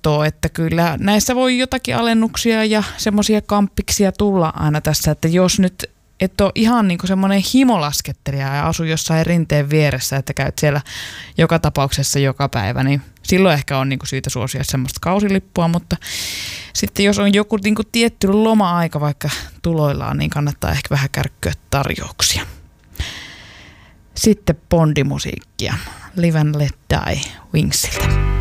kertoo, että kyllä näissä voi jotakin alennuksia ja semmoisia kamppiksia tulla aina tässä, että jos nyt et ole ihan niin kuin semmoinen himolaskettelija ja asu jossain rinteen vieressä, että käyt siellä joka tapauksessa joka päivä, niin silloin ehkä on niin kuin syytä suosia semmoista kausilippua, mutta sitten jos on joku niin kuin tietty loma-aika vaikka tuloillaan, niin kannattaa ehkä vähän kärkkyä tarjouksia. Sitten Bondimusiikkia. Live and Let Die Wingsiltä.